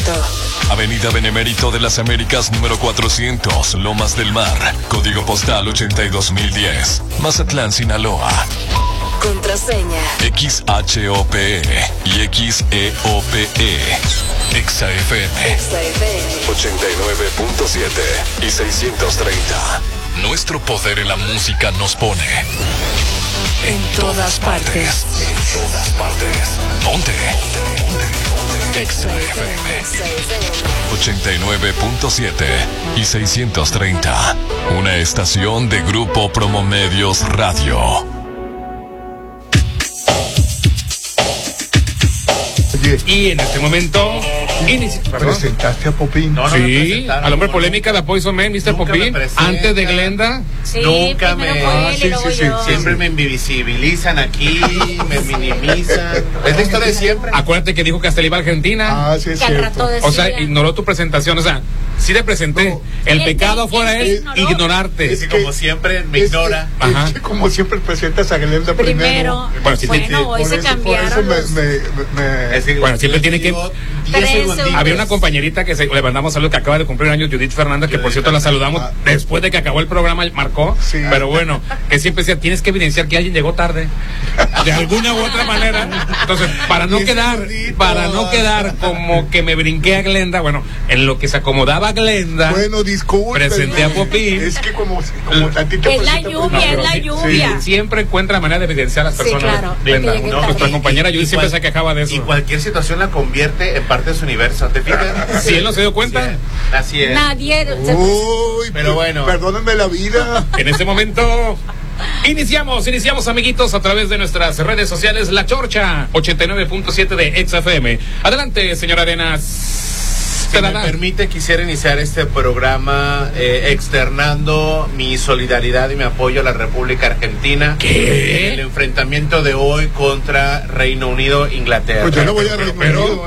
momento. Avenida Benemérito de las Américas número 400, Lomas del Mar, código postal 82010, Mazatlán, Sinaloa. Contraseña XHOPE y XEOPE. XFM 89.7 y 630. Nuestro poder en la música nos pone en todas partes. En todas partes. Ponte. XFM 89.7 y 630. Una estación de Grupo Promomedios Radio. Y en este momento ¿presentaste a Popín? No, sí, al hombre polémica de Poison Man, Mr. Popín, antes de Glenda. Sí, nunca me... sí. Siempre me invisibilizan aquí, me minimizan. Es la historia de siempre. Acuérdate que dijo que hasta le iba a Argentina. Sí, es cierto. O sea, ignoró tu presentación, o sea, sí te presenté. No, el pecado fuera es ignorarte. Es que como siempre me ignora. Es que como siempre presentas a Glenda primero. Bueno, hoy se cambiaron. Bueno, siempre tiene que... Había una compañerita que le mandamos saludos que acaba de cumplir años, Judith Fernández, que por cierto la saludamos después de que acabó el programa, marcó. Sí. Pero bueno, que siempre decía, tienes que evidenciar que alguien llegó tarde. De alguna u otra manera. Entonces, para no quedar como que me brinqué a Glenda, bueno, en lo que se acomodaba Glenda. Bueno, disculpe. Presenté a Popín. Es que como tantito. Es la lluvia. Sí, siempre encuentra la manera de evidenciar a las personas. Sí, claro. Glenda, nuestra compañera Judith siempre se quejaba de eso. Y cualquier situación la convierte en parte de su universo. ¿Te fijas? Si él no se dio cuenta. Así es. Nadie. Uy, pero bueno. Perdónenme la vida. En este momento iniciamos amiguitos a través de nuestras redes sociales. La Chorcha 89.7 de XFM. Adelante, señora Arenas. Si me permite, quisiera iniciar este programa externando mi solidaridad y mi apoyo a la República Argentina. ¿Qué? En el enfrentamiento de hoy contra Reino Unido, Inglaterra. Pues yo no voy a Reino Unido,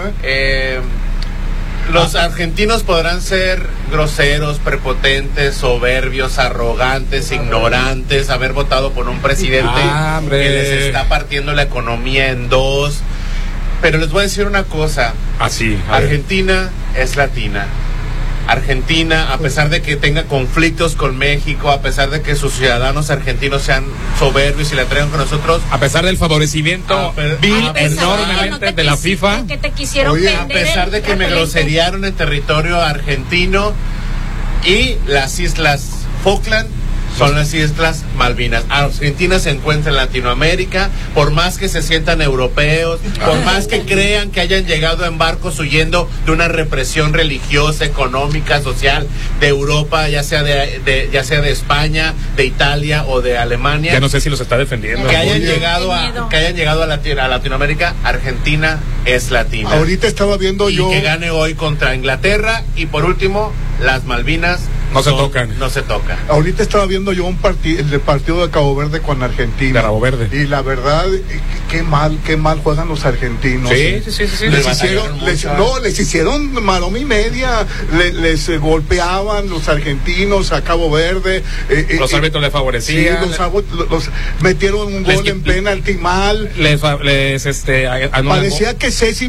Los argentinos podrán ser groseros, prepotentes, soberbios, arrogantes, ignorantes, haber votado por un presidente que les está partiendo la economía en dos. Pero les voy a decir una cosa. Así. Argentina es latina. Argentina, a pesar de que tenga conflictos con México, a pesar de que sus ciudadanos argentinos sean soberbios y la traigan con nosotros, a pesar del favorecimiento enormemente de la FIFA, que te quisieron vender, a pesar de que me groseriaron en territorio argentino, y las Islas Falkland son las Islas Malvinas. Argentina se encuentra en Latinoamérica, por más que se sientan europeos, por más que crean que hayan llegado en barcos huyendo de una represión religiosa, económica, social de Europa, ya sea de España, de Italia o de Alemania. Ya no sé si los está defendiendo. Que hayan llegado a Latinoamérica, Argentina es latina. Ahorita estaba viendo y que gane hoy contra Inglaterra, y por último, las Malvinas no se tocan. Ahorita estaba viendo yo el partido de Cabo Verde con Argentina. De Cabo Verde. Y la verdad, qué mal juegan los argentinos. Sí. Les hicieron maroma y media. Les golpeaban los argentinos a Cabo Verde. Los árbitros les favorecían. Sí, los metieron un gol en penalti mal. Parecía que Ceci,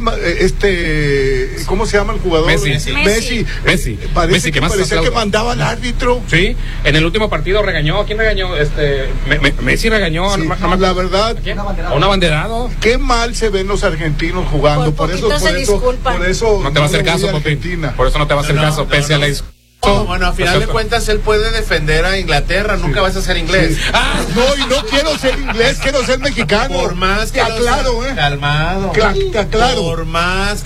¿cómo se llama el jugador? Messi. Parecía que mandaba al árbitro. Sí, en el último partido regañó. ¿A quién regañó? Messi regañó. Sí, la verdad. ¿A un abanderado? Qué mal se ven los argentinos jugando. Por eso no te va a hacer caso, Popín. Por eso no te va a hacer caso, pese a la discusión. Bueno, a final de cuentas él puede defender a Inglaterra, nunca vas a ser inglés. Sí. No, y no quiero ser inglés, quiero ser mexicano. Por más que calmado. Claro. Por más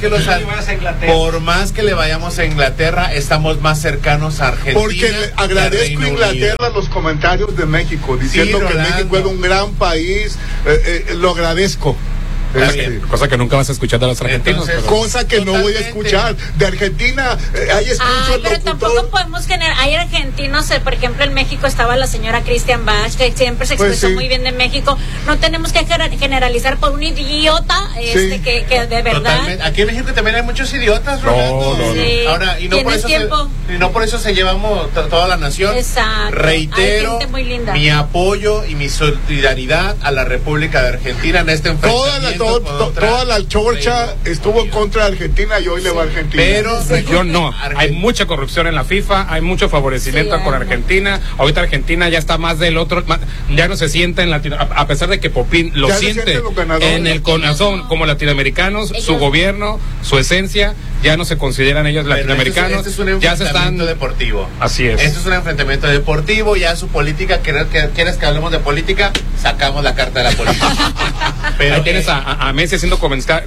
que le vayamos a Inglaterra, estamos más cercanos a Argentina. Porque agradezco a Inglaterra los comentarios de México, diciendo que México era un gran país, lo agradezco. Cosa que nunca vas a escuchar de los argentinos. Entonces, cosa que no voy a escuchar. De Argentina, hay escucho pero tampoco podemos generar. Hay argentinos, por ejemplo, en México estaba la señora Christian Bach, que siempre se expresó muy bien de México. No tenemos que generalizar por un idiota que de verdad. Totalmente. Aquí en México también hay muchos idiotas, Rolando. Sí. Ahora, y no por eso se llevamos toda la nación. Exacto. Reitero mi apoyo y mi solidaridad a la República de Argentina en este enfrentamiento. toda la chorcha estuvo en contra de Argentina y hoy le va a Argentina. Pero yo no. Hay mucha corrupción en la FIFA, hay mucho favorecimiento con Argentina. Ahorita Argentina ya está más del otro, ya no se siente en Latinoamérica, a pesar de que Popín lo siente en el corazón como latinoamericanos, su gobierno, su esencia, ya no se consideran ellos latinoamericanos. Este es un enfrentamiento deportivo. Así es. Este es un enfrentamiento deportivo, ya su política, ¿quieres que hablemos de política? Sacamos la carta de la política. Pero ahí tienes a Messi haciendo políticos.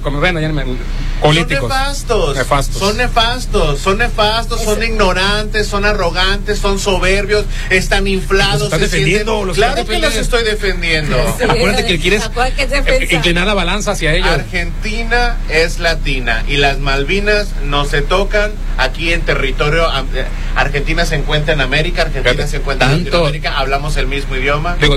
Son nefastos, son ignorantes, son arrogantes, son soberbios, están inflados. ¿Estás defendiendo? Claro que los estoy defendiendo. Sí, acuérdate que quieres inclinar la balanza hacia ellos. Argentina es latina y las Malvinas no se tocan aquí en territorio. Argentina se encuentra en América, Argentina se encuentra en Latinoamérica, hablamos el mismo idioma. Digo,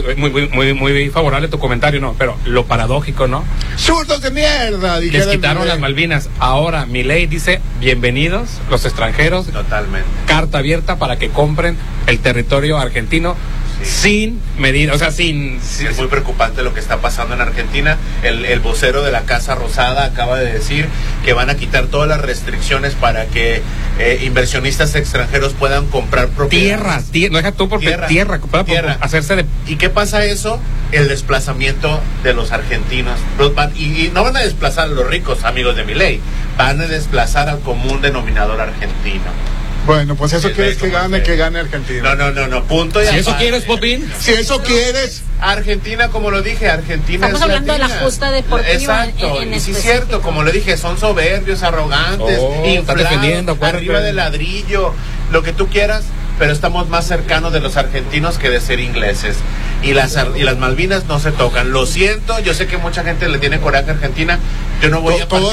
muy favorable tu comentario, ¿no? Pero lo paradójico, ¿no? ¡Zurdos de mierda! Les quitaron las Malvinas. Ahora Milei dice, bienvenidos los extranjeros. Totalmente. Carta abierta para que compren el territorio argentino. Sin medida, o sea, es muy preocupante lo que está pasando en Argentina. El vocero de la Casa Rosada acaba de decir que van a quitar todas las restricciones para que inversionistas extranjeros puedan comprar propiedades. No deja tú porque tierra. Hacerse de... ¿Y qué pasa eso? El desplazamiento de los argentinos. Y no van a desplazar a los ricos, amigos de Milei, van a desplazar al común denominador argentino. Bueno, pues eso quieres que gane Argentina. No, punto y Si eso quieres, Popín. Si eso quieres. Argentina, como lo dije, Argentina estamos es hablando latina. De la justa deportiva. Exacto, y sí es cierto, como lo dije, son soberbios, arrogantes, inflados, arriba de ladrillo, lo que tú quieras, pero estamos más cercanos de los argentinos que de ser ingleses. Y las Malvinas no se tocan. Lo siento, yo sé que mucha gente le tiene coraje a Argentina. Yo no voy a participar.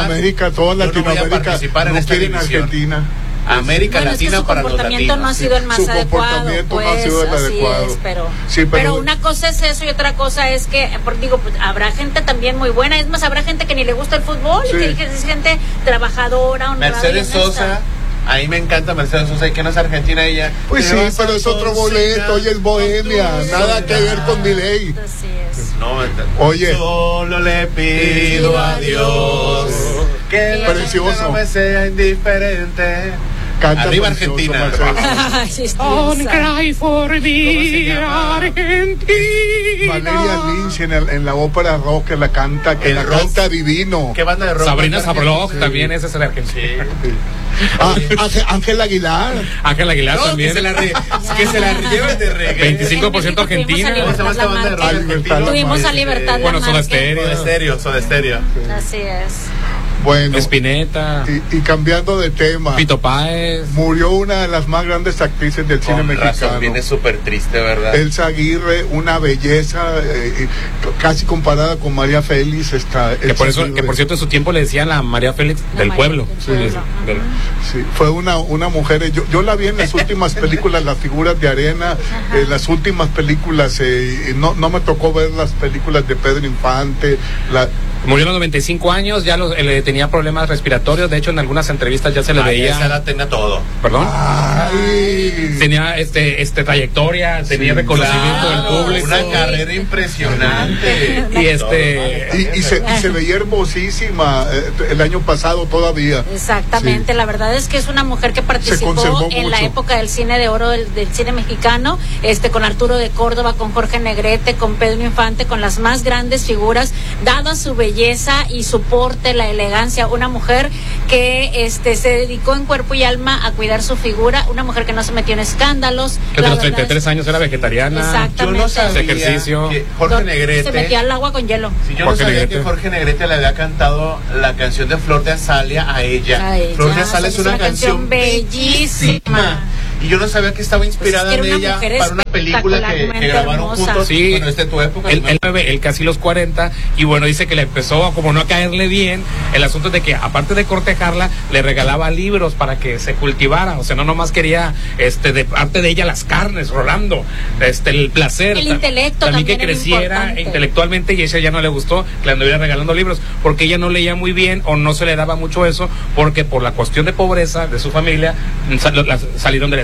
Toda Latinoamérica no quieren Argentina. América Latina para los latinos. Su comportamiento no ha sido el más adecuado. No ha sido el adecuado. Pero una cosa es eso y otra cosa es que, habrá gente también muy buena. Es más, habrá gente que ni le gusta el fútbol, que es gente trabajadora, honrada. Mercedes Sosa. A mí me encanta Mercedes Sosa, y que no es argentina ella. Pues sí, pero es otro boleto, ella es bohemia, nada que ver con Milei. Así es. No, oye, solo le pido a Dios que la gente no me sea indiferente. Canta arriba Argentina. Don't cry for me, Argentina. Valeria Lynch en la ópera rock que la canta, canta divino. ¿Qué banda de rock? Sabrina Sabrok, también ese es el argentino. Ángel Aguilar. Ángel Aguilar también. Que se la lleven de reggae. 25% argentina. Tuvimos a Libertad. Bueno, Soda Stereo. Así es. Bueno, Spinetta. Y cambiando de tema, Fito Páez. Murió una de las más grandes actrices del cine mexicano. Viene súper triste, ¿verdad? Elsa Aguirre, una belleza casi comparada con María Félix. Que por cierto en su tiempo le decían la María Félix del pueblo. Sí, fue una mujer. Yo la vi en las últimas películas, Las Figuras de Arena, las últimas películas. No me tocó ver las películas de Pedro Infante. Murió a los 95 años, ya tenía problemas respiratorios, de hecho en algunas entrevistas ya se le veía. Esa edad tenía todo. ¿Perdón? Ay. Tenía trayectoria, tenía reconocimiento del público. Una carrera impresionante. Y se veía hermosísima el año pasado todavía. Exactamente, la verdad es que es una mujer que participó en la época del cine de oro del cine mexicano, con Arturo de Córdoba, con Jorge Negrete, con Pedro Infante, con las más grandes figuras, dada su belleza y su porte, la elegancia, una mujer que se dedicó en cuerpo y alma a cuidar su figura, una mujer que no se metió en escándalos. Que de los 33 años era vegetariana. Exactamente. Yo no sabía ejercicio. Que Jorge Negrete se metía al agua con hielo. Sí, yo no sabía que Jorge Negrete le había cantado la canción de Flor de Azalia a ella. Flor de Azalia es una canción bellísima. Y yo no sabía que estaba inspirada en ella para una película que grabaron juntos. Sí, bueno, tu época. Él casi los 40, y bueno, dice que le empezó como no a caerle bien el asunto de que aparte de cortejarla, le regalaba libros para que se cultivara, o sea, no nomás quería de parte de ella las carnes, Rolando, el placer, el intelecto también que creciera intelectualmente, y ella ya no le gustó que le anduviera regalando libros, porque ella no leía muy bien o no se le daba mucho eso, porque por la cuestión de pobreza de su familia salieron de la escuela.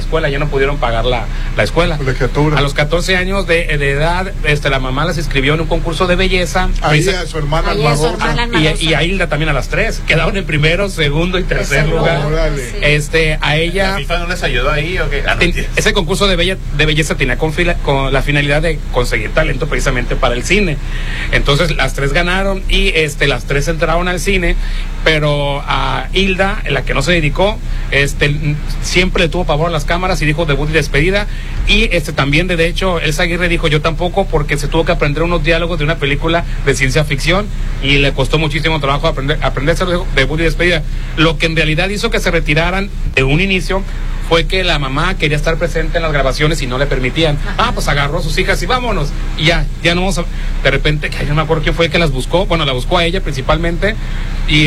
escuela, ya no pudieron pagar la escuela. A los 14 años de edad, la mamá las inscribió en un concurso de belleza. Ahí a su hermana y a Hilda también a las 3. Quedaron en primero, segundo y tercer lugar. A ella. ¿La FIFA no les ayudó ahí o qué? Ese concurso de belleza tenía con la finalidad de conseguir talento precisamente para el cine. Entonces las 3 ganaron y las 3 entraron al cine, pero a Hilda, la que no se dedicó, siempre le tuvo pavor a las cámaras y dijo debut y despedida. Y también, de hecho, Elsa Aguirre dijo yo tampoco, porque se tuvo que aprender unos diálogos de una película de ciencia ficción y le costó muchísimo trabajo aprenderse debut y despedida. Lo que en realidad hizo que se retiraran de un inicio fue que la mamá quería estar presente en las grabaciones y no le permitían. Pues agarró a sus hijas y vámonos. Y ya no vamos a... De repente, que yo no me acuerdo quién fue que las buscó. Bueno, la buscó a ella principalmente. Y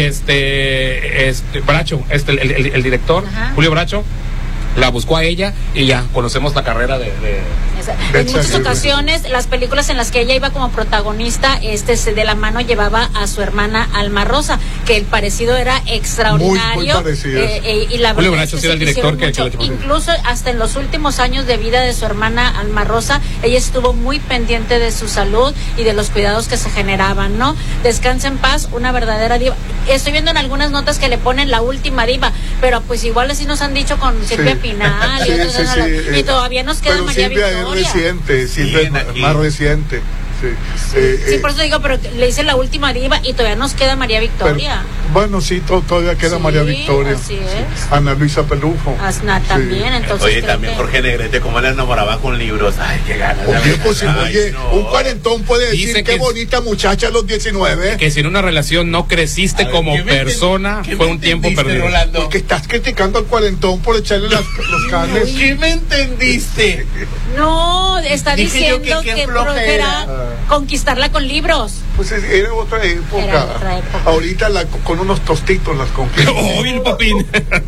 Bracho, el director, Julio Bracho, la buscó a ella y ya conocemos la carrera de en muchas ocasiones las películas en las que ella iba como protagonista, de la mano llevaba a su hermana Alma Rosa, que el parecido era extraordinario. Muy y la Julio Bracho sí era el director que incluso hasta en los últimos años de vida de su hermana Alma Rosa, ella estuvo muy pendiente de su salud y de los cuidados que se generaban, ¿no? Descansa en paz, una verdadera diva. Estoy viendo en algunas notas que le ponen la última diva, pero pues igual así nos han dicho con Silvia Pinal y todavía nos queda María Victoria. Silvia más reciente. Sí, por eso digo, pero le hice la última diva y todavía nos queda María Victoria. Bueno, sí, todavía queda María Victoria. Así es. Ana Luisa Pelufo. También, entonces. Oye, también Jorge Negrete, cómo la enamoraba con libros. Ay, qué ganas. Un cuarentón puede decir qué bonita muchacha a los 19. Que si en una relación no creciste como persona, fue un tiempo perdido. Rolando? Porque estás criticando al cuarentón por echarle los canes. ¿Qué me entendiste? No, está diciendo que era conquistarla con libros. Pues era otra época. Ahorita con unos tostitos las conquistas. El Popín!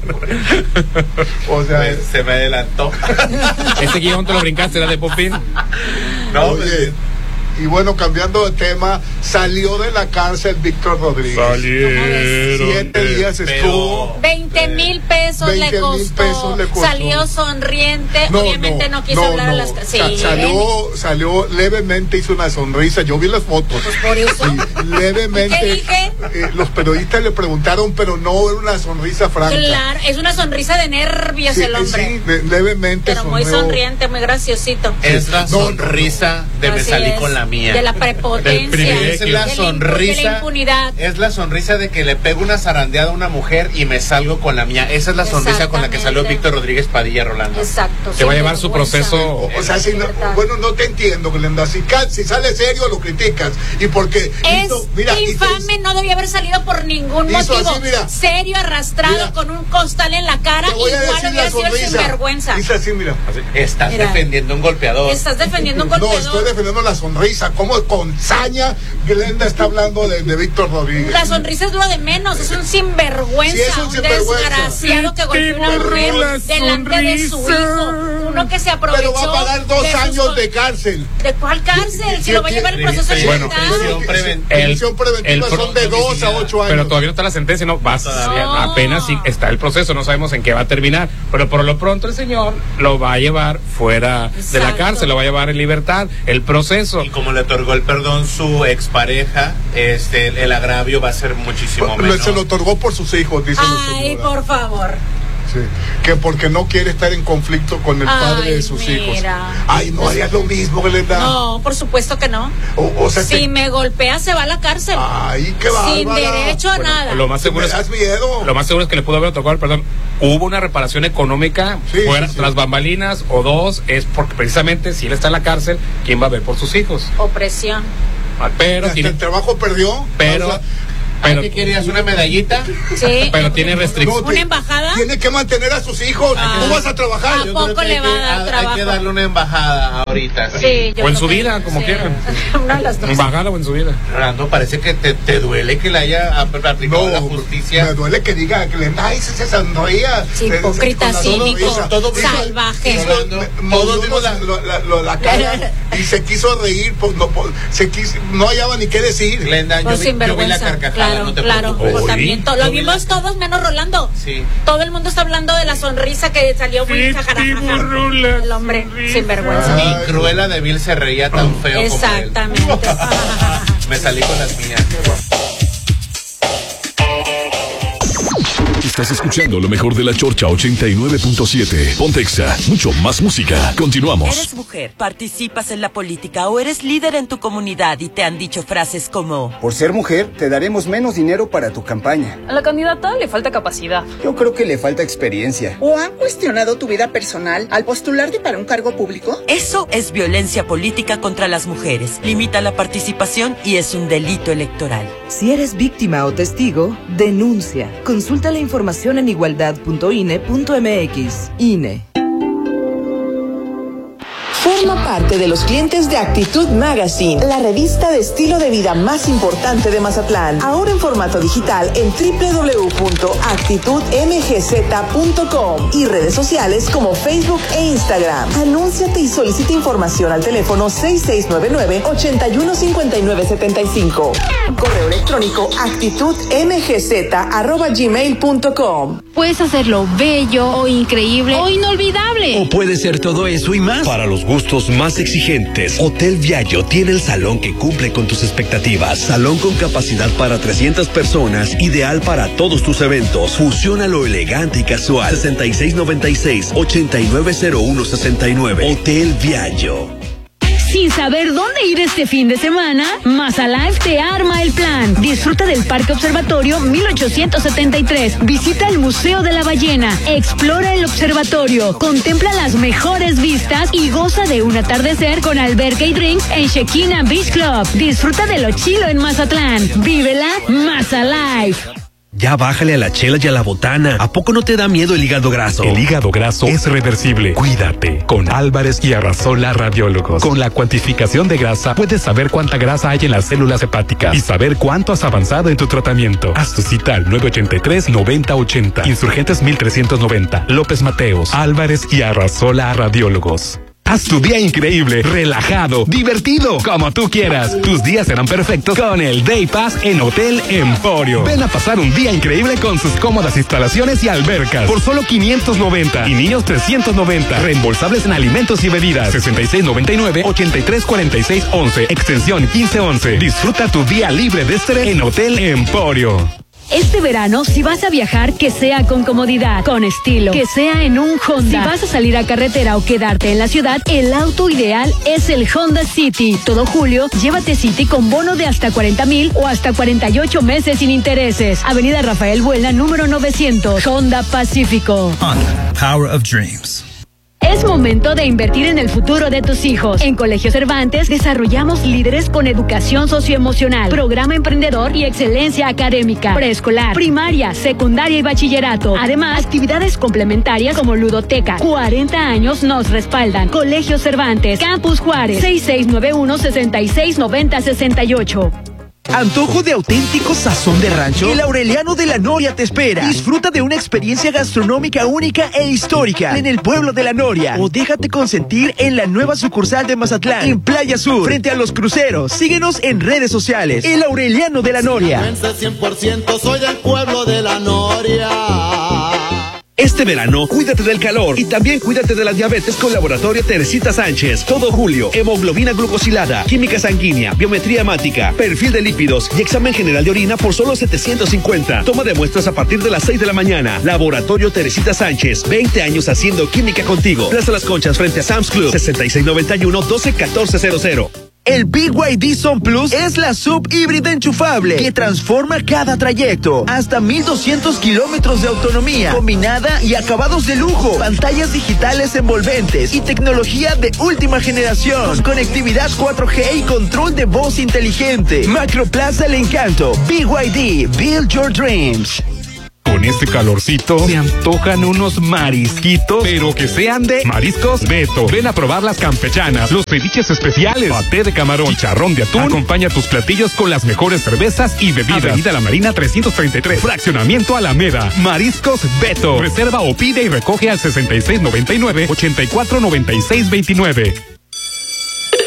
O sea, se me adelantó. Ese guión te lo brincaste, era de Popín. No, oye, y bueno, cambiando de tema, salió de la cárcel Víctor Rodríguez. 7 días estuvo. 20,000 pesos le costó. Salió sonriente. Obviamente no quiso hablar a las... Sí, salió levemente, hizo una sonrisa. Yo vi las fotos. Pues por eso. Levemente. ¿Qué dije? Los periodistas le preguntaron, pero no era una sonrisa franca. Claro, es una sonrisa de nervios el hombre. Sí, levemente. Pero muy sonriente, muy graciosito. Es la sonrisa de me salí con la mía. De la prepotencia. Es la sonrisa. De la impunidad. Es la sonrisa de que le pego una zarandeada a una mujer y me salgo con la mía. Esa es la sonrisa con la que salió Víctor Rodríguez Padilla, Rolando. Exacto. Que va a llevar su proceso. O sea, no te entiendo, Glenda. Si sale serio, lo criticas. Y porque. Es infame, no debía haber salido por ningún motivo. Así, serio, arrastrado, con un costal en la cara. Igual hubiera sido el sinvergüenza. Dice así, mira. Estás defendiendo un golpeador. Estás defendiendo un golpeador. No, estoy defendiendo la sonrisa. Como con saña, Glenda está hablando de Víctor Rodríguez. La sonrisa es lo de menos, es un sinvergüenza, un desgraciado que golpeó una mujer delante de su hijo. Uno que se aprovechó. Pero va a pagar 2 años de cárcel. ¿De cuál cárcel? Si lo va a llevar el proceso de libertad. Prisión preventiva son de 2 a 8 años. Pero todavía no está la sentencia, no va todavía. Apenas está el proceso, no sabemos en qué va a terminar. Pero por lo pronto el señor lo va a llevar fuera de la cárcel, lo va a llevar en libertad. El proceso. Y como le otorgó el perdón su expareja, el agravio va a ser muchísimo menos. Se lo otorgó por sus hijos, dice la señora. Ay, por favor. Sí, que porque no quiere estar en conflicto con el padre de sus hijos. Ay, no harías lo mismo, Glenda. No, por supuesto que no. O sea, si me golpea, se va a la cárcel. Ay, qué bárbara. Sin derecho a nada. Lo más seguro es que le pudo haber tocado el perdón. Hubo una reparación económica fuera tras bambalinas, o 2, es porque precisamente si él está en la cárcel, ¿quién va a ver por sus hijos? Opresión. Pero el trabajo perdió. Pero ¿qué querías? ¿Una medallita? Sí. Pero tiene restricciones. ¿Una embajada? Tiene que mantener a sus hijos. ¿Tú vas a trabajar? ¿A poco le va a dar trabajo? Hay que darle una embajada ahorita. Sí, o en su vida, como quieran. Una de las dos. Embajada o en su vida. Rolando, parece que te duele que le haya aplicado la justicia. Me duele que diga que ay, se sonreía. Hipócrita, cínico, salvaje. Todos vimos la cara y se quiso reír. No hallaba ni qué decir. Glenda, yo vi la carcajada Claro. Pues también lo vimos todos menos Rolando. Sí. Todo el mundo está hablando de la sonrisa que salió muy el hombre sinvergüenza. Ni Cruella de Vil se reía tan feo. Exactamente. Como él. Me salí con las mías. Estás escuchando lo mejor de la Chorcha 89.7. Pontexa, mucho más música. Continuamos. Eres mujer, participas en la política o eres líder en tu comunidad y te han dicho frases como: por ser mujer, te daremos menos dinero para tu campaña. A la candidata le falta capacidad. Yo creo que le falta experiencia. ¿O han cuestionado tu vida personal al postularte para un cargo público? Eso es violencia política contra las mujeres. Limita la participación y es un delito electoral. Si eres víctima o testigo, denuncia. Consulta la información en igualdad.ine.mx. INE. Forma parte de los clientes de Actitud Magazine, la revista de estilo de vida más importante de Mazatlán. Ahora en formato digital en www.actitudmgz.com y redes sociales como Facebook e Instagram. Anúnciate y solicita información al teléfono 6699-815975. Correo electrónico actitudmgz@gmail.com. Puedes hacerlo bello o increíble o inolvidable. O puede ser todo eso y más. Para los gustos más exigentes, Hotel Viallo tiene el salón que cumple con tus expectativas. Salón con capacidad para 300 personas, ideal para todos tus eventos. Fusiona lo elegante y casual. 6696-890169. Hotel Viallo. Sin saber dónde ir este fin de semana, Mazalife te arma el plan. Disfruta del Parque Observatorio 1873. Visita el Museo de la Ballena. Explora el observatorio. Contempla las mejores vistas y goza de un atardecer con alberca y drinks en Shekinah Beach Club. Disfruta de lo chilo en Mazatlán. Vívela Mazalife. Ya bájale a la chela y a la botana. ¿A poco no te da miedo el hígado graso? El hígado graso es reversible. Cuídate con Álvarez y Arrasola Radiólogos. Con la cuantificación de grasa puedes saber cuánta grasa hay en las células hepáticas y saber cuánto has avanzado en tu tratamiento. Haz tu cita al 983-9080. Insurgentes 1390. López Mateos. Álvarez y Arrasola Radiólogos. Haz tu día increíble, relajado, divertido, como tú quieras. Tus días serán perfectos con el Day Pass en Hotel Emporio. Ven a pasar un día increíble con sus cómodas instalaciones y albercas por solo 590 y niños 390. Reembolsables en alimentos y bebidas. 6699-834611, extensión 1511. Disfruta tu día libre de estrés en Hotel Emporio. Este verano, si vas a viajar, que sea con comodidad, con estilo, que sea en un Honda. Si vas a salir a carretera o quedarte en la ciudad, el auto ideal es el Honda City. Todo julio, llévate City con bono de hasta 40,000 o hasta 48 meses sin intereses. Avenida Rafael Buelna, número 900, Honda Pacífico. Honda, Power of Dreams. Es momento de invertir en el futuro de tus hijos. En Colegio Cervantes desarrollamos líderes con educación socioemocional, programa emprendedor y excelencia académica, preescolar, primaria, secundaria y bachillerato. Además, actividades complementarias como ludoteca. 40 años nos respaldan. Colegio Cervantes, Campus Juárez, 6691-669068. ¿Antojo de auténtico sazón de rancho? El Aureliano de la Noria te espera. Disfruta de una experiencia gastronómica única e histórica en el pueblo de la Noria. O déjate consentir en la nueva sucursal de Mazatlán, en Playa Sur, frente a los cruceros. Síguenos en redes sociales. El Aureliano de la Noria. 100% soy del pueblo de la Noria. Este verano, cuídate del calor y también cuídate de la diabetes con Laboratorio Teresita Sánchez. Todo julio, hemoglobina glucosilada, química sanguínea, biometría hemática, perfil de lípidos y examen general de orina por solo 750. Toma de muestras a partir de las 6 de la mañana. Laboratorio Teresita Sánchez, 20 años haciendo química contigo. Plaza Las Conchas frente a Sam's Club, 6691-121400. El BYD Son Plus es la sub híbrida enchufable que transforma cada trayecto. Hasta 1,200 kilómetros de autonomía, combinada y acabados de lujo. Pantallas digitales envolventes y tecnología de última generación. Conectividad 4G y control de voz inteligente. Macroplaza El Encanto. BYD, Build Your Dreams. Con este calorcito se antojan unos marisquitos, pero que sean de Mariscos Beto. Ven a probar las campechanas, los ceviches especiales, paté de camarón, chicharrón de atún. Acompaña tus platillos con las mejores cervezas y bebidas. Avenida La Marina 333, Fraccionamiento Alameda. Mariscos Beto. Reserva o pide y recoge al 6699-849629.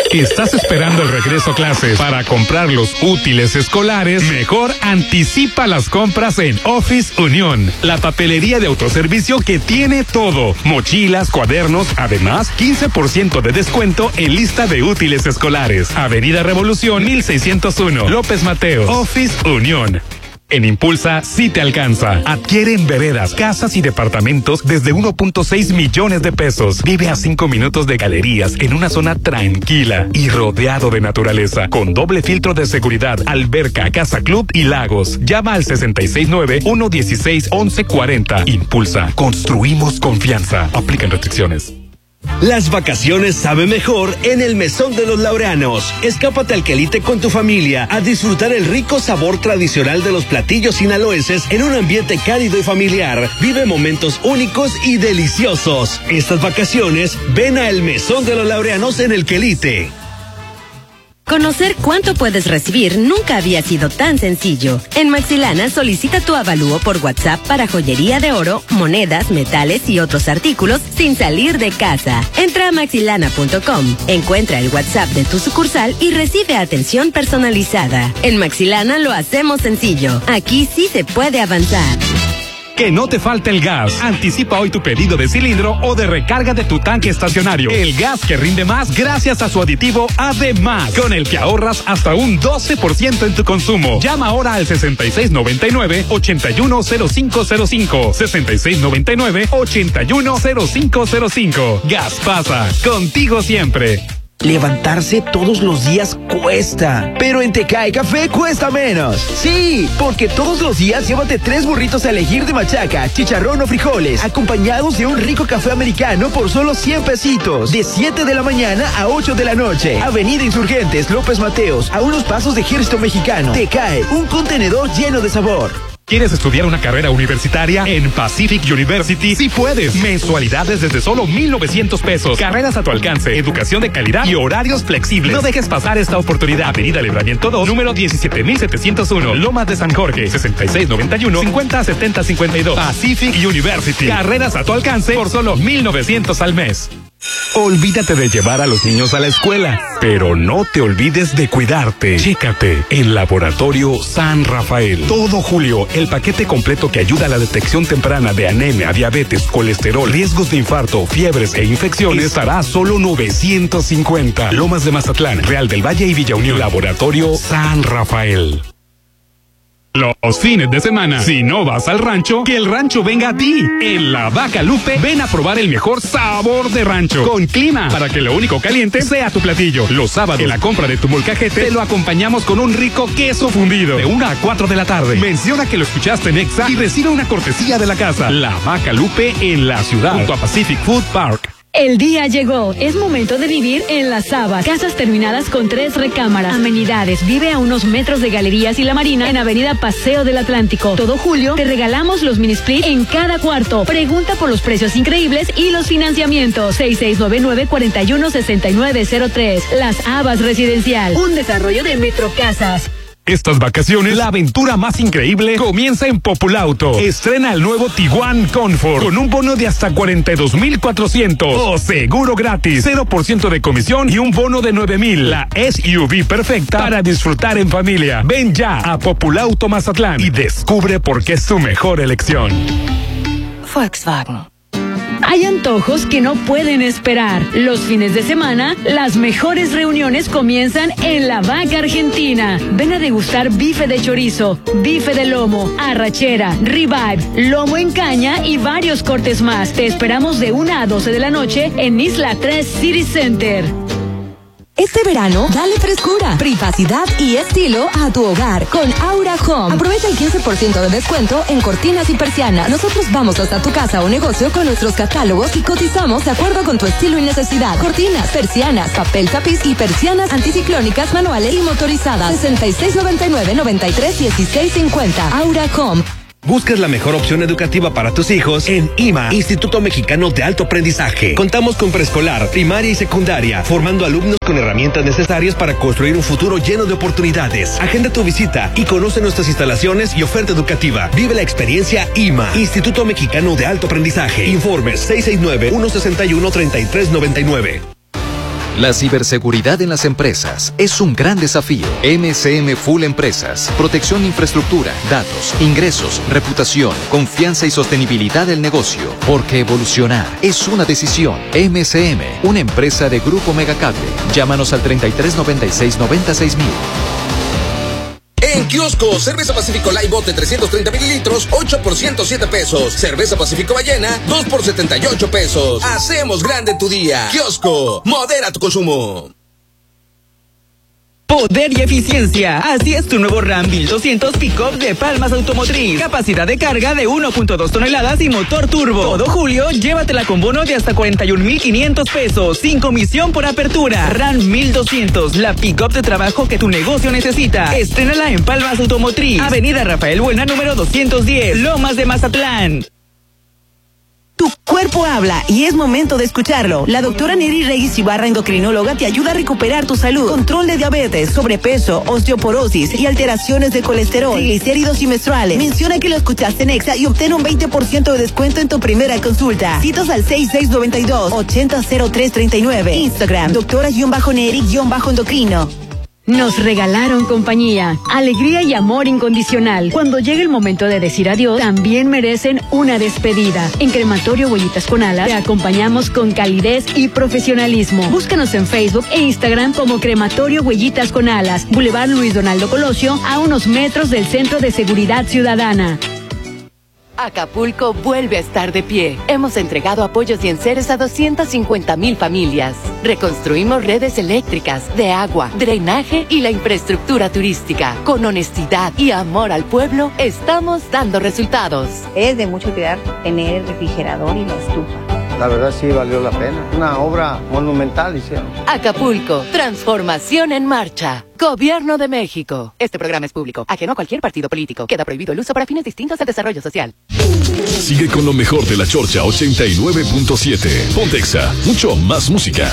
¿Estás esperando el regreso a clases para comprar los útiles escolares? Mejor anticipa las compras en Office Unión, la papelería de autoservicio que tiene todo: mochilas, cuadernos, además 15% de descuento en lista de útiles escolares. Avenida Revolución 1601, López Mateos. Office Unión. En Impulsa sí te alcanza. Adquiere en veredas, casas y departamentos desde 1.6 millones de pesos. Vive a 5 minutos de galerías en una zona tranquila y rodeado de naturaleza, con doble filtro de seguridad, alberca, casa club y lagos. Llama al 669-116-1140. Impulsa. Construimos confianza. Aplican restricciones. Las vacaciones saben mejor en el Mesón de los Laureanos. Escápate al Quelite con tu familia a disfrutar el rico sabor tradicional de los platillos sinaloenses en un ambiente cálido y familiar. Vive momentos únicos y deliciosos. Estas vacaciones, ven a el Mesón de los Laureanos en el Quelite. Conocer cuánto puedes recibir nunca había sido tan sencillo. En Maxilana solicita tu avalúo por WhatsApp para joyería de oro, monedas, metales y otros artículos sin salir de casa. Entra a maxilana.com, encuentra el WhatsApp de tu sucursal y recibe atención personalizada. En Maxilana lo hacemos sencillo. Aquí sí se puede avanzar. Que no te falte el gas. Anticipa hoy tu pedido de cilindro o de recarga de tu tanque estacionario. El gas que rinde más gracias a su aditivo Además, con el que ahorras hasta un 12% en tu consumo. Llama ahora al 6699-810505. 6699-810505. Gas pasa. Contigo siempre. Levantarse todos los días cuesta, pero en Tecae Café cuesta menos. Sí, porque todos los días llévate 3 burritos a elegir de machaca, chicharrón o frijoles, acompañados de un rico café americano por solo 100 pesitos, de 7 de la mañana a 8 de la noche. Avenida Insurgentes, López Mateos, a unos pasos de Ejército Mexicano. Tecae, un contenedor lleno de sabor. ¿Quieres estudiar una carrera universitaria? En Pacific University sí puedes. Mensualidades desde solo 1,900 pesos. Carreras a tu alcance, educación de calidad y horarios flexibles. No dejes pasar esta oportunidad. Avenida Libramiento 2, número 17701, Lomas de San Jorge, 6691-507052. Pacific University. Carreras a tu alcance por solo 1,900 al mes. Olvídate de llevar a los niños a la escuela, pero no te olvides de cuidarte. Chécate en Laboratorio San Rafael. Todo julio, el paquete completo que ayuda a la detección temprana de anemia, diabetes, colesterol, riesgos de infarto, fiebres e infecciones estará a solo 950. Lomas de Mazatlán, Real del Valle y Villa Unión. Laboratorio San Rafael. Los fines de semana, si no vas al rancho, que el rancho venga a ti. En La Vaca Lupe, ven a probar el mejor sabor de rancho, con clima, para que lo único caliente sea tu platillo. Los sábados, en la compra de tu molcajete, te lo acompañamos con un rico queso fundido, de 1 a 4 de la tarde. Menciona que lo escuchaste en Exa y recibe una cortesía de la casa. La Vaca Lupe en la ciudad, junto a Pacific Food Park. El día llegó. Es momento de vivir en Las Habas. Casas terminadas con 3 recámaras. Amenidades. Vive a unos metros de Galerías y La Marina en Avenida Paseo del Atlántico. Todo julio te regalamos los mini split en cada cuarto. Pregunta por los precios increíbles y los financiamientos. 6699-416903. Las Habas Residencial. Un desarrollo de Metrocasas. Estas vacaciones, la aventura más increíble comienza en Populauto. Estrena el nuevo Tiguan Comfort con un bono de hasta 42,400 o seguro gratis, 0% de comisión y un bono de 9,000. La SUV perfecta para disfrutar en familia. Ven ya a Populauto Mazatlán y descubre por qué es tu mejor elección. Volkswagen. Hay antojos que no pueden esperar. Los fines de semana, las mejores reuniones comienzan en La Vaca Argentina. Ven a degustar bife de chorizo, bife de lomo, arrachera, ribeye, lomo en caña y varios cortes más. Te esperamos de 1 a 12 de la noche en Isla 3 City Center. Este verano, dale frescura, privacidad y estilo a tu hogar con Aura Home. Aprovecha el 15% de descuento en cortinas y persianas. Nosotros vamos hasta tu casa o negocio con nuestros catálogos y cotizamos de acuerdo con tu estilo y necesidad. Cortinas, persianas, papel tapiz y persianas anticiclónicas manuales y motorizadas. 6699-931650. Aura Home. ¿Buscas la mejor opción educativa para tus hijos? En IMA, Instituto Mexicano de Alto Aprendizaje. Contamos con preescolar, primaria y secundaria, formando alumnos con herramientas necesarias para construir un futuro lleno de oportunidades. Agenda tu visita y conoce nuestras instalaciones y oferta educativa. Vive la experiencia IMA, Instituto Mexicano de Alto Aprendizaje. Informes 669-161-3399. La ciberseguridad en las empresas es un gran desafío. MCM Full Empresas. Protección de infraestructura, datos, ingresos, reputación, confianza y sostenibilidad del negocio. Porque evolucionar es una decisión. MCM, una empresa de Grupo Megacable. Llámanos al 3396-96000. En kiosco, cerveza Pacífico Light Bote 330 mililitros, 8 por 107 pesos. Cerveza Pacífico Ballena, 2 por 78 pesos. Hacemos grande tu día. Kiosco, modera tu consumo. Poder y eficiencia. Así es tu nuevo Ram 1200 Pick-up de Palmas Automotriz. Capacidad de carga de 1.2 toneladas y motor turbo. Todo julio, llévatela con bono de hasta 41,500 pesos, sin comisión por apertura. Ram 1200, la Pick-up de trabajo que tu negocio necesita. Estrénala en Palmas Automotriz. Avenida Rafael Buena, número 210, Lomas de Mazatlán. Tu cuerpo habla y es momento de escucharlo. La doctora Neri Reyes Ibarra, endocrinóloga, te ayuda a recuperar tu salud. Control de diabetes, sobrepeso, osteoporosis y alteraciones de colesterol, triglicéridos y menstruales. Menciona que lo escuchaste en Exa y obtén un 20% de descuento en tu primera consulta. Citas al 6692-800339. Instagram, doctora-Neri-endocrino. Nos regalaron compañía, alegría y amor incondicional. Cuando llegue el momento de decir adiós, también merecen una despedida. En Crematorio Huellitas con Alas te acompañamos con calidez y profesionalismo. Búscanos en Facebook e Instagram como Crematorio Huellitas con Alas, Boulevard Luis Donaldo Colosio, a unos metros del Centro de Seguridad Ciudadana. Acapulco vuelve a estar de pie. Hemos entregado apoyos y enseres a 250,000 familias. Reconstruimos redes eléctricas, de agua, drenaje y la infraestructura turística. Con honestidad y amor al pueblo, estamos dando resultados. Es de mucho cuidar tener el refrigerador y la estufa. La verdad sí valió la pena. Una obra monumental hicieron. Acapulco, transformación en marcha. Gobierno de México. Este programa es público, ajeno a cualquier partido político. Queda prohibido el uso para fines distintos al desarrollo social. Sigue con lo mejor de la Chorcha 89.7. Pontexa, mucho más música.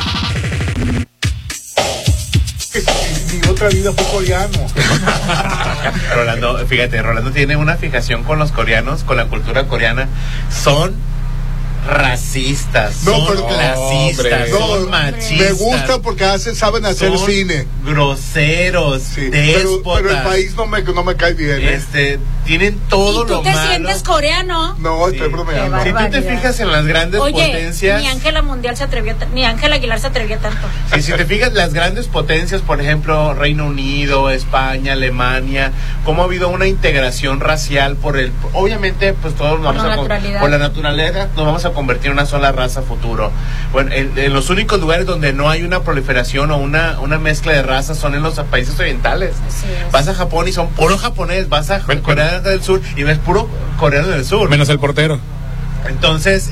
Mi otra vida fue coreano. Rolando, fíjate, Rolando tiene una fijación con los coreanos, con la cultura coreana. Son racistas, son clasistas, son machistas. Me gusta porque saben hacer cine. Groseros, déspotas. Pero el país no me cae bien. Tienen todo lo malo. ¿Y tú te sientes coreano? No, estoy bromeando. Si tú te fijas en las grandes potencias. Ni Ángela Mundial se atrevió, ni Ángela Aguilar se atrevió tanto. Si te fijas, las grandes potencias, por ejemplo, Reino Unido, España, Alemania, cómo ha habido una integración racial obviamente, pues todos nos vamos por la naturaleza, nos vamos a convertir en una sola raza futuro. Bueno, en los únicos lugares donde no hay una proliferación o una mezcla de razas son en los países orientales. Vas a Japón y son puro japonés, vas a Corea del Sur y ves puro coreano del sur. Menos el portero. Entonces,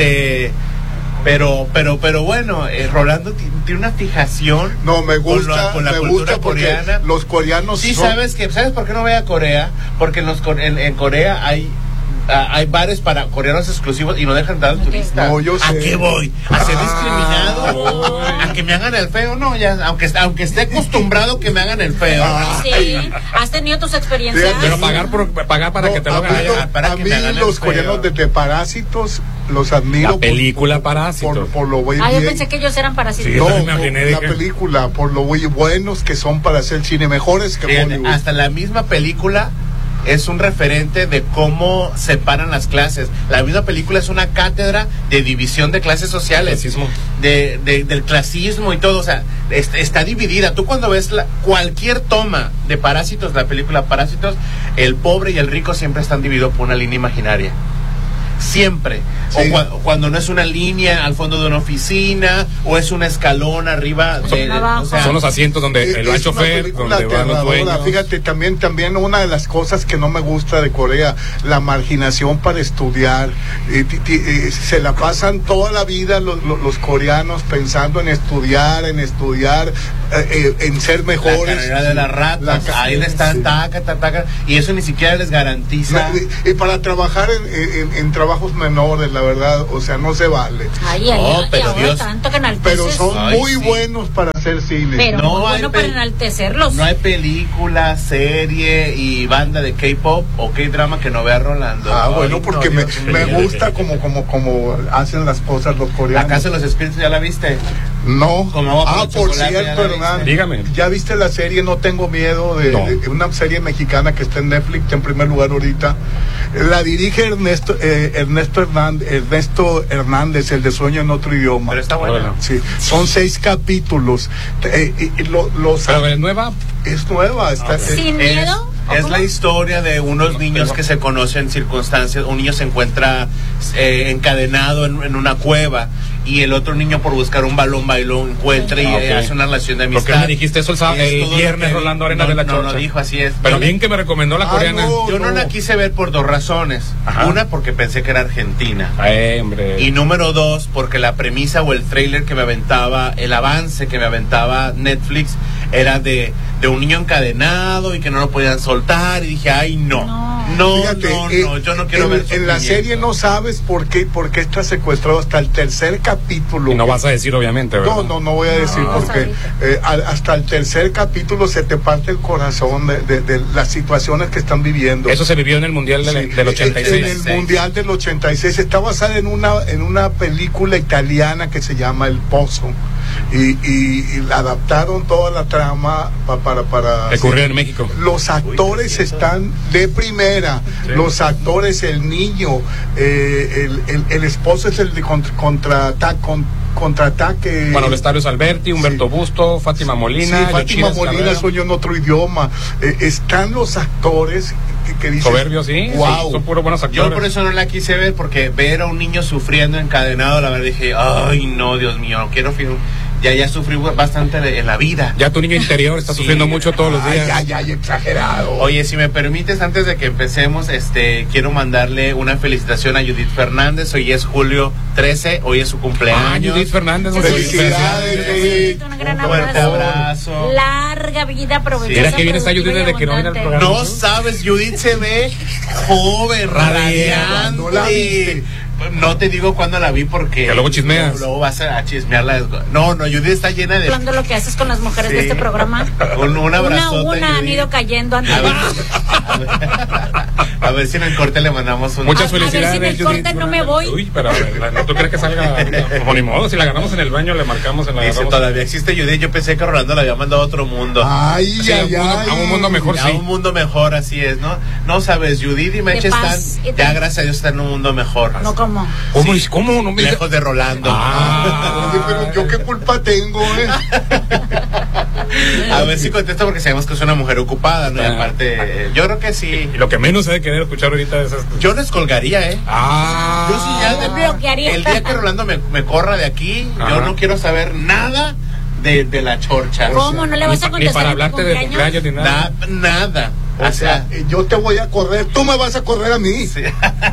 pero bueno, Rolando tiene una fijación. No, me gusta con la cultura coreana. Los coreanos sí, ¿sabes por qué no voy a Corea? Porque en Corea hay bares para coreanos exclusivos y no dejan entrar al turista. No, yo sé. ¿A qué voy? ¿A ser discriminado? ¿A que me hagan el feo? No, ya, aunque esté acostumbrado que me hagan el feo. Sí, has tenido tus experiencias. Pero pagar para que te lo hagan allá. A mí los coreanos de Parásitos los admiro. La película Parásitos. Por lo muy yo bien. pensé que ellos eran parásitos. Sí, la película, por lo muy buenos que son para hacer cine, mejores que Hollywood. Hasta la misma película es un referente de cómo separan las clases. La misma película es una cátedra de división de clases sociales, del clasismo y todo. O sea, está dividida. Tú cuando ves cualquier toma de Parásitos, la película Parásitos, el pobre y el rico siempre están divididos por una línea imaginaria. Siempre. Sí. O cuando no es una línea al fondo de una oficina, o es un escalón arriba son los asientos donde va el chofer, donde van los dueños. Fíjate, también una de las cosas que no me gusta de Corea, la marginación para estudiar. Se la pasan toda la vida los coreanos pensando en estudiar, en ser mejores. La carrera de las ratas, ahí le están taca, y eso ni siquiera les garantiza. Y para trabajar en trabajos menores, la verdad, o sea, no se vale. Pero son muy buenos para hacer cine. Pero no muy bueno para enaltecerlos. No hay película, serie y banda de K-pop o K-drama que no vea Rolando. Bueno, porque me gusta como hacen las cosas los coreanos. La Casa de los Espíritus, ¿ya la viste? No. Por cierto, Hernán. Dígame. ¿Ya viste la serie No Tengo Miedo? De una serie mexicana que está en Netflix, en primer lugar ahorita. La dirige Ernesto Hernández, el de Sueño en Otro Idioma. Pero está buena. Sí, son 6 capítulos. ¿Pero es nueva? Es nueva. ¿Sin miedo? Es la historia de unos niños que se conocen en circunstancias. Un niño se encuentra encadenado en una cueva y el otro niño, por buscar un balón, lo encuentra y hace una relación de amistad. ¿Por qué me dijiste eso el viernes, Rolando Arenas de la Chorcha? No, dijo, así es. Pero bien que me recomendó la coreana. Yo no la quise ver por 2 razones. Ajá. Una, porque pensé que era argentina. Hombre. Y número 2, porque la premisa o el trailer que me aventaba, el avance que me aventaba Netflix, era de un niño encadenado y que no lo podían soltar. Y dije, ay, no. Fíjate, yo no quiero ver. En la serie no sabes por qué está secuestrado hasta el 3er capítulo. Y no vas a decir, obviamente, ¿verdad? No voy a decir porque hasta el 3er capítulo se te parte el corazón de las situaciones que están viviendo. Eso se vivió en el Mundial del 86. En el Mundial del 86. Está basada en una película italiana que se llama El Pozo. Y adaptaron toda la trama para que ocurrió en México. Los actores están de primera. Los actores, el niño, el esposo es el de contraataque. Bueno, Lestarios Alberti, Humberto Busto, Fátima Molina. Sí, Fátima Molina, Sueño en Otro Idioma. Están los actores que dicen. Soberbios, sí. Wow. Sí, son puros buenos actores. Yo por eso no la quise ver, porque ver a un niño sufriendo encadenado, la verdad dije, ay, no, Dios mío, no quiero film. Ya sufrí bastante en la vida. Ya tu niño interior está sufriendo mucho todos los días. Ya, exagerado. Oye, si me permites, antes de que empecemos, quiero mandarle una felicitación a Judith Fernández. Hoy es julio 13, hoy es su cumpleaños. Judith Fernández, felicidades. Un gran abrazo. Larga vida, provechosa. Mira que bien está Judith desde que no viene al programa. No sabes, Judith se ve joven, radiante. No la viste. No te digo cuándo la vi porque que luego chismeas. Luego vas a chismearla. No, Judith está llena de. Hablando lo que haces con las mujeres de este programa. Un abrazo. Una han ido cayendo antes. A ver si en el corte le mandamos un. Muchas felicidades. A ver si en el corte Judith, no me voy. Uy, pero ¿tú crees que salga? Como ni modo, si la ganamos en el baño, le marcamos en la. Dice, todavía existe Judith. Yo pensé que Rolando la había mandado a otro mundo. A un mundo mejor, sí. A un mundo mejor, así es, ¿no? No sabes, Judith y Meche están. Ya, gracias a Dios, están en un mundo mejor. No, ¿cómo? ¿Cómo? No me lejos de Rolando. Oye, pero yo qué culpa tengo, A ver si contesta, porque sabemos que es una mujer ocupada, ¿no? Y aparte, yo creo que sí. Y lo que menos se debe querer escuchar ahorita es esto. Yo les colgaría, Yo sí ya el día que Rolando me corra de aquí, yo no quiero saber nada de la Chorcha. ¿Cómo? ¿No le vas a contestar? Ni para hablarte de cumpleaños ni nada. Nada. O sea, yo te voy a correr, tú me vas a correr a mí. Sí.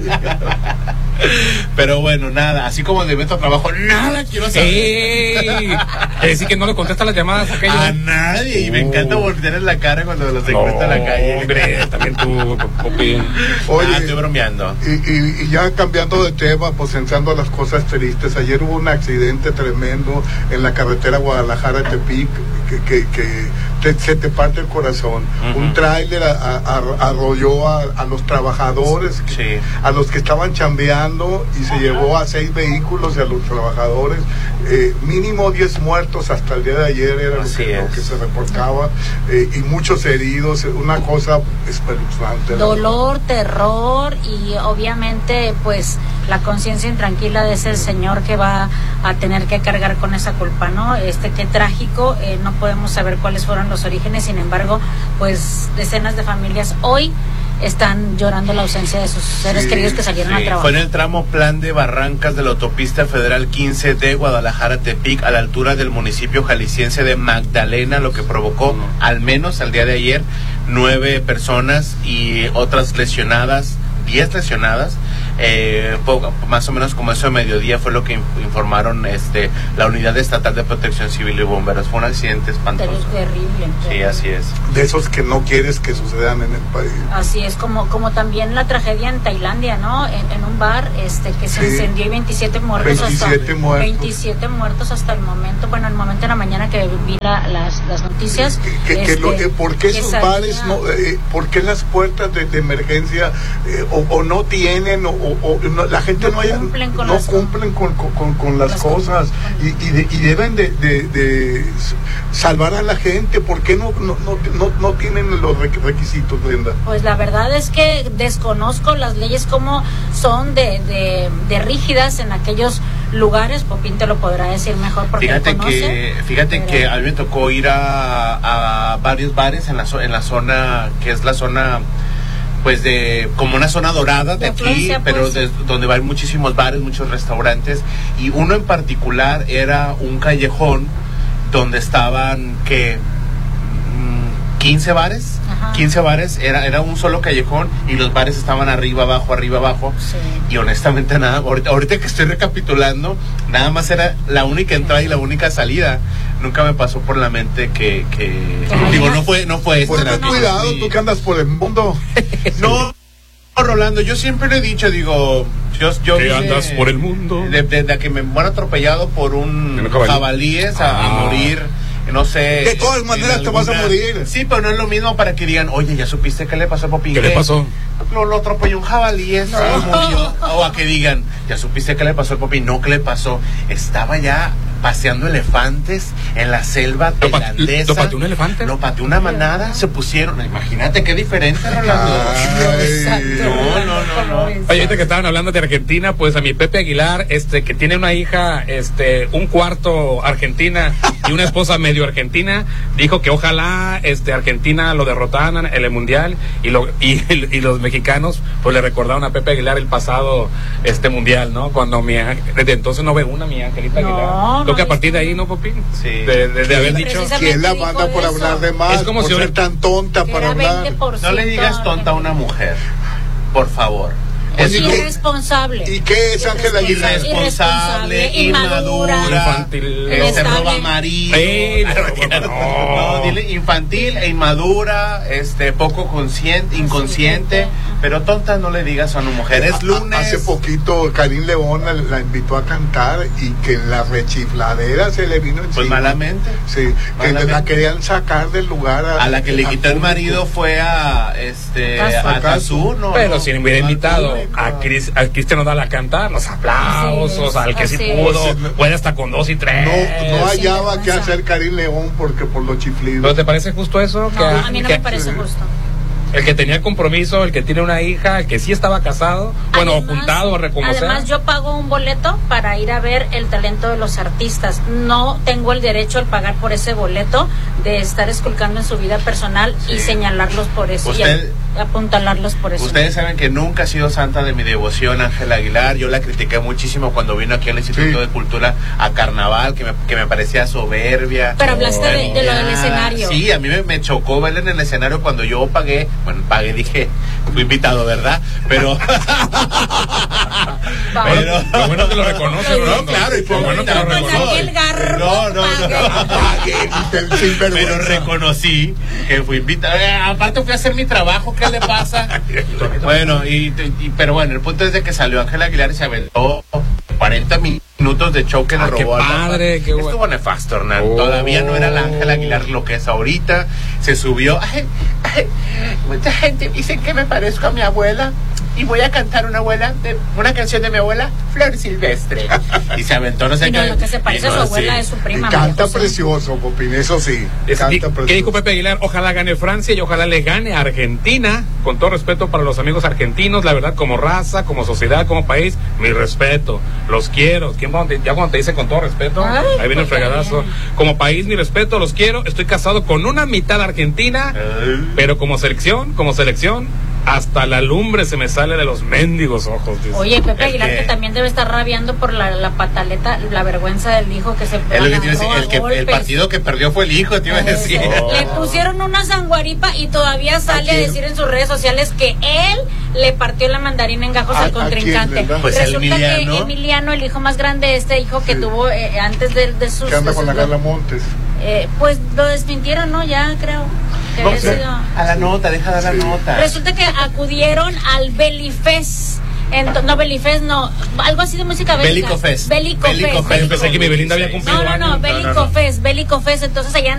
Pero bueno, nada, así como de Beto Trabajo, nada quiero saber. Es decir, que no le contesta las llamadas a nadie. Y me encanta voltear la cara cuando los encuentra en la calle. Hombre, también tú, Pupi. Oye, estoy bromeando. Y ya cambiando de tema, pues entrando a las cosas tristes. Ayer hubo un accidente tremendo en la carretera Guadalajara-Tepic que se te parte el corazón. Un tráiler arrolló a los trabajadores, a los que estaban chambeando, y se llevó a 6 vehículos y a los trabajadores. Mínimo 10 muertos hasta el día de ayer era lo que se reportaba, y muchos heridos. Una cosa espeluznante. Dolor, terror y obviamente pues la conciencia intranquila de ese señor que va a tener que cargar con esa culpa, ¿no? Qué trágico. No podemos saber cuáles fueron los orígenes, sin embargo, pues decenas de familias hoy están llorando la ausencia de sus seres queridos que salieron a trabajar. Fue en el tramo Plan de Barrancas de la autopista federal 15 de Guadalajara-Tepic, a la altura del municipio jalisciense de Magdalena, lo que provocó al menos al día de ayer 9 personas y otras lesionadas, 10 lesionadas. Más o menos como eso de mediodía fue lo que informaron la Unidad Estatal de Protección Civil y Bomberos. Fue un accidente espantoso. Terrible. Sí, así es. De esos que no quieres que sucedan en el país. Así es, como también la tragedia en Tailandia, ¿no? En un bar que se incendió y 27 muertos. 27 muertos hasta el momento. Bueno, el momento de la mañana que vi las noticias. ¿Por qué esos bares, por qué las puertas de emergencia o no tienen o no, la gente no cumplen con las cosas y deben de salvar a la gente. ¿Por qué no tienen los requisitos, Brenda? Pues la verdad es que desconozco las leyes como son de rígidas en aquellos lugares. Popín te lo podrá decir mejor porque fíjate que a mí me tocó ir a varios bares en la zona que es la zona pues de como una zona dorada de aquí, pero donde hay muchísimos bares, muchos restaurantes, y uno en particular era un callejón donde estaban 15 bares. Ajá. 15 bares, era un solo callejón y los bares estaban arriba, abajo. Sí. Y honestamente ahorita que estoy recapitulando, nada más era la única entrada y la única salida. Nunca me pasó por la mente que digo, no fue pues ten cuidado, tú que andas por el mundo. No, Rolando, yo siempre lo he dicho, digo, yo que andas por el mundo. Desde que me muero atropellado por un jabalíes a morir. No sé. De todas maneras te vas a morir. Sí, pero no es lo mismo para que digan, oye, ¿ya supiste qué le pasó a Popín? ¿Qué le pasó? Lo atropelló un jabalí, murió. O a que digan, ¿ya supiste qué le pasó a Popín? No, ¿qué le pasó? Estaba ya paseando elefantes en la selva tailandesa. ¿Lo pateó un elefante? Lo pateó una manada, se pusieron. Imagínate qué diferente, Rolando. No. Oye, ahorita que estaban hablando de Argentina, pues a mi Pepe Aguilar, que tiene una hija, un cuarto argentina y una esposa medio argentina, dijo que ojalá Argentina lo derrotaran en el mundial y los mexicanos pues le recordaron a Pepe Aguilar el pasado mundial, ¿no? Cuando desde entonces no ve mi Angelita Aguilar. Creo que a partir de ahí, ¿no, Popín? Sí. De haber dicho ¿quién la manda por hablar de más? Es como por si ser tan tonta para hablar. No le digas tonta a una mujer, por favor. Es irresponsable. ¿Y qué es Ángela Aguilar? Irresponsable, inmadura, infantil, roba marido. No, dile infantil e inmadura, poco inconsciente, pero tonta no le digas a una mujer. Es lunes. Hace poquito Karim León la invitó a cantar y que en la rechifladera se le vino encima. Pues malamente. Sí, malamente. Que la querían sacar del lugar. A la que le quitó el marido fue a Cazú, ¿no? Pero si le hubiera invitado a Cristian Nodal a cantar, los aplausos, al que sí pudo, puede hasta con 2 y 3. No hallaba qué hacer Karim León porque por los chiflidos. ¿Pero te parece justo eso? No, a mí no me parece justo. El que tenía el compromiso, el que tiene una hija, el que sí estaba casado, juntado a reconocer. Además, yo pago un boleto para ir a ver el talento de los artistas. No tengo el derecho al pagar por ese boleto de estar esculcando en su vida personal y señalarlos por eso. Y apuntalarlos por eso. Ustedes saben que nunca ha sido santa de mi devoción, Ángela Aguilar. Yo la critiqué muchísimo cuando vino aquí al Instituto de Cultura a Carnaval, que me parecía soberbia. Pero hablaste de lo del escenario. Sí, a mí me chocó verla en el escenario cuando yo pagué. Bueno, dije, fui invitado, ¿verdad? Pero lo bueno que lo reconoce, no, claro, y por bueno que lo reconoce. Pero reconocí que fui invitado. Aparte fui a hacer mi trabajo, ¿qué le pasa? Bueno, pero bueno, el punto es de que salió Ángela Aguilar y se aventó 40 minutos de show que le robó al padre, qué bueno. Estuvo nefasto, Hernán. Todavía no era la Ángela Aguilar lo que es ahorita. Se subió. Mucha gente dice que me parezco a mi abuela y voy a cantar una canción de mi abuela, Flor Silvestre. Y se aventó, no sé qué. Lo que se parece a su abuela es su prima. Canta precioso, Popín, eso sí. ¿Qué dijo Pepe Aguilar? Ojalá gane Francia y ojalá le gane a Argentina. Con todo respeto para los amigos argentinos, la verdad, como raza, como sociedad, como país, mi respeto. Los quiero. Ya cuando te dice con todo respeto, ahí viene el fregadazo. Como país, mi respeto, los quiero. Estoy casado con una mitad argentina, pero como selección, hasta la lumbre se me sale de los mendigos ojos. Dice. Oye, Pepe Aguilar que también debe estar rabiando por la pataleta, la vergüenza del hijo que se el partido que perdió fue el hijo, te iba a decir. Le pusieron una sanguaripa y todavía sale a decir en sus redes sociales que él le partió la mandarina en gajos al contrincante. Pues resulta que Emiliano, el hijo más grande, hijo que tuvo antes de sus... ¿Qué anda con la Carla Montes? Pues lo desmintieron, ¿no? Ya creo. A la nota, deja de la nota. Resulta que acudieron al Belifest. No, algo así de música bélica. Bélico Fest. Bélico Fest. Pensé que mi Belinda había cumplido Bélico Fest. Entonces allá